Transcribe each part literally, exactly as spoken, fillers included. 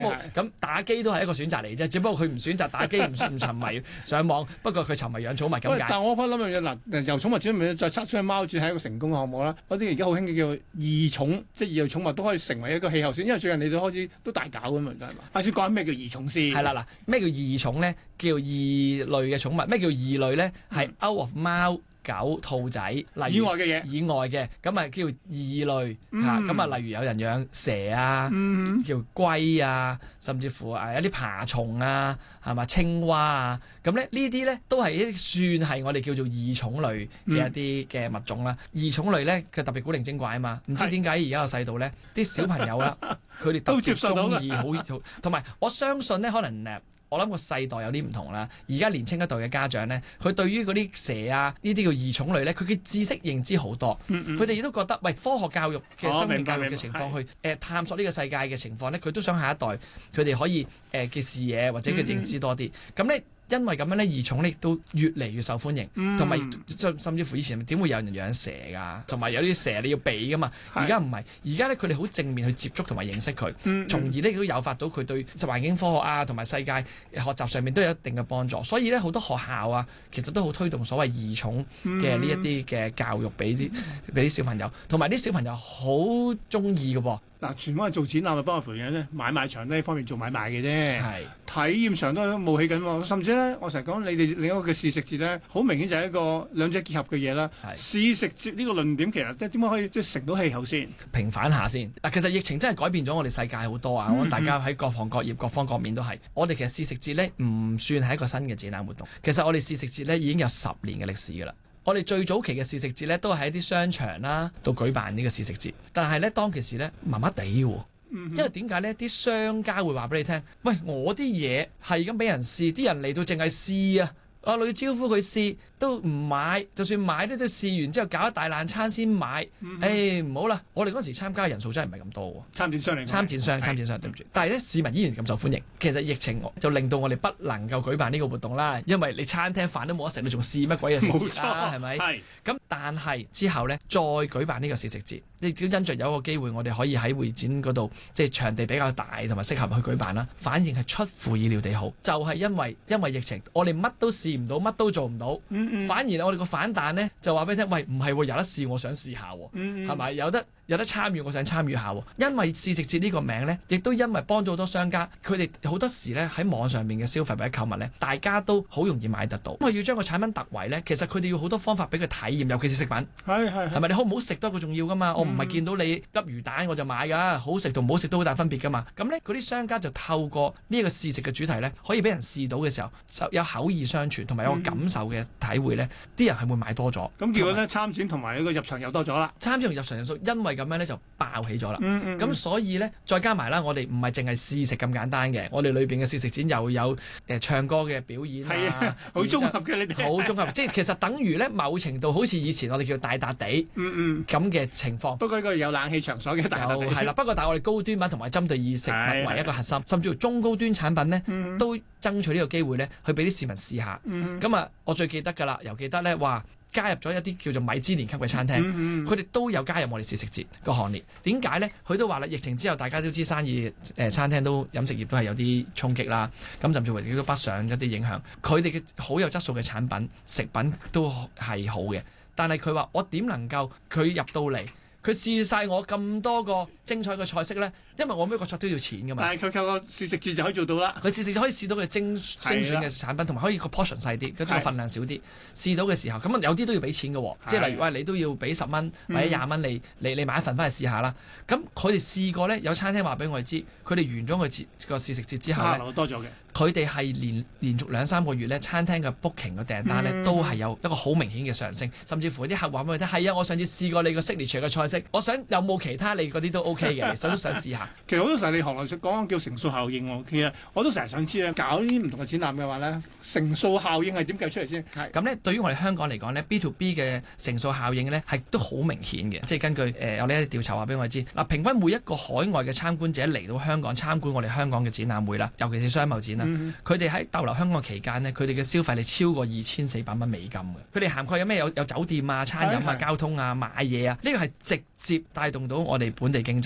咁打機都係一個選擇嚟啫，只不過佢唔選擇打機，唔唔沉迷上網，不過佢沉迷養寵物咁解。 但我翻諗樣嘢嗱，由寵物轉變再拆出去貓轉係一個成功嘅項目啦。嗰啲而家好興嘅叫異寵，即係異類寵物都可以成為一個氣候先，因為最近你都開始都大搞㗎嘛，而家係嘛？阿先講咩叫異寵先？ 係啦嗱，咩叫異寵咧？叫異類嘅寵物。咩叫異類咧？係 out of 貓、狗、兔仔，例如以外嘅嘢， 以外嘅咁啊叫異類嚇，咁啊、嗯、例如有人養蛇啊，嗯、叫龜啊，甚至乎誒一啲爬蟲啊，係嘛青蛙啊，咁咧呢啲咧都係一啲算係我哋叫做異寵類嘅一啲嘅物種啦。嗯、異寵類咧佢特別古靈精怪啊嘛，唔知點解而家個世道咧啲小朋友啦，佢哋特別中意好，同埋我相信咧可能誒。我諗個世代有啲唔同啦，而家年青一代嘅家長咧，佢對於嗰啲蛇啊呢啲叫異寵類咧，佢嘅知識認知好多，佢哋亦都覺得喂科學教育嘅生命教育嘅情況去誒、呃、探索呢個世界嘅情況咧，佢都想下一代佢哋可以誒嘅、呃、視野或者佢認知多啲，咁咧。因為咁樣咧，異寵咧都越嚟越受歡迎，同埋、嗯、甚至乎以前點會有人養蛇㗎？同埋有啲蛇你要避㗎嘛？而家唔係，而家咧佢哋好正面去接觸同埋認識佢，嗯嗯、從而咧都誘發到佢對環境科學啊同埋世界學習上面都有一定嘅幫助。所以咧好多學校啊，其實都好推動所謂異寵嘅呢一啲嘅教育俾啲俾啲小朋友，同埋啲小朋友好中意嘅噃。 嗱，全部係做展覽嘅，幫我扶嘅啫，買賣場都係方便做買賣嘅啫。係是體驗上都冒起緊喎，甚至咧，我成日講你哋另一個嘅試食節咧，好明顯就係一個兩者結合嘅嘢啦。是試食節呢個論點其實即係點解可以即係食到氣候先？平反下先嗱，其實疫情真係改變咗我哋世界好多啊！我、嗯、大家喺各行各業、各方各面都係。我哋其實試食節咧唔算係一個新嘅展覽活動，其實我哋試食節咧已經有十年嘅歷史㗎啦。我哋最早期嘅試食節咧，都係喺啲商場啦度舉辦呢個試食節，但係咧當其時咧麻麻地喎，因為點解咧？啲商家會話俾你聽，喂，我啲嘢係咁俾人試，啲人嚟到淨係試啊！我嚟招呼佢試都唔買，就算買咧都試完之後搞一大爛餐先買。誒唔好啦，我哋嗰時參加嘅人數真係唔係咁多喎。參展商嚟，參展商，參展商對唔住。但係咧市民依然咁受歡迎。其實疫情就令到我哋不能夠舉辦呢個活動啦，因為你餐廳飯都冇得食，你仲試乜鬼嘢試食節啦？係咪？係。咁但係之後咧再舉辦呢個試食節，亦都因着有一個機會，我哋可以喺會展嗰度，即係場地比較大同埋適合去舉辦啦。反應係出乎意料地好，就係因為因為疫情，我哋乜都試唔到，乜都做唔到，嗯嗯、反而我哋個反彈呢，就話俾你聽，喂，唔係喎，有得試，我想試下喎，係咪、嗯嗯？有得有得參與，我想參與下喎。因為試食節呢個名呢，亦都因為幫咗好多商家，佢哋好多時呢喺網上面嘅消費或者購物呢，大家都好容易買得到。因為要將個產品突圍呢，其實佢哋要好多方法俾佢體驗，尤其是食品，係係係咪？你好唔好食都係一個重要噶嘛？嗯、我唔係見到你粒魚蛋我就買㗎，好食同唔好食都好大分別㗎嘛。咁呢，嗰啲商家就透過呢一個試食嘅主題呢，可以俾人試到嘅時候，有口耳相傳同埋有個感受嘅體會呢，啲、嗯、人係會買多咗。咁結果呢，參展同埋一個入場又多咗啦。參展同入場人數因為咁樣呢，就爆起咗啦。咁、嗯嗯、所以呢，再加埋啦，我哋唔係淨係試食咁簡單嘅，我哋裏邊嘅試食展又有誒、呃、唱歌嘅表演啊，好綜合嘅你哋，好綜合，即係其實等於呢某程度好似以前我哋叫大笪地咁嘅、嗯嗯、情況。不過呢個有冷氣場所嘅大笪地係啦，不過但係我哋高端版同埋針對以食物為一個核心，甚至乎中高端產品呢，嗯、都爭取呢個機會呢，去俾啲市民試下。咁啊、嗯，我最記得㗎啦，又記得呢話。加入咗一啲叫做米芝蓮級嘅餐廳，佢哋、嗯嗯、都有加入我哋試食節個行列。點解呢？佢都話啦，疫情之後大家都知生意誒、呃、餐廳都飲食業都係有啲衝擊啦。咁甚至乎亦都北上一啲影響。佢哋嘅好有質素嘅產品食品都係好嘅，但係佢話我點能夠佢入到嚟，佢試晒我咁多個精彩嘅菜式呢？因為我每個菜都要錢㗎嘛。但係佢靠個試食節就可以做到啦。佢試食就可以試到佢精精選嘅產品，同埋可以個 portion 細啲，跟住個份量少啲。試到嘅時候，咁有啲都要俾錢嘅喎。即係例如話，你都要俾十蚊或者廿蚊，你你你買一份翻去試下啦。咁佢哋試過呢，有餐廳話俾我哋知，佢哋完咗個節個試食節之後呢，多咗嘅。佢哋係連連續兩三個月呢，餐廳嘅 booking 嘅訂單呢，嗯、都係有一個好明顯嘅上升，甚至乎啲客話俾我聽，係啊，我上次試過你個 signature 嘅菜式，我想有冇其他你嗰啲都 OK 嘅，所以都想試下。其實好多時候你行內講講叫乘數效應喎，其實我都成日想知咧，搞呢啲唔同嘅展覽嘅話咧，乘數效應係點計出嚟先？係咁咧，對於我哋香港嚟講咧 ，B to B 嘅乘數效應咧係都好明顯嘅，即係根據誒、呃、我哋一啲調查話俾我哋知，嗱，平均每一個海外嘅參觀者嚟到香港參觀我哋香港嘅展覽會啦，尤其是商貿展啦，佢哋喺逗留香港期間呢，佢哋嘅消費係超過二千四百蚊美金嘅，佢哋涵蓋有咩？有有酒店啊、餐飲啊、交通啊、買嘢啊，呢個係直接帶動到我哋本地經濟嘅。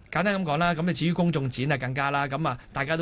簡單咁講啦，咁你至於公眾展啊更加啦，咁啊大家都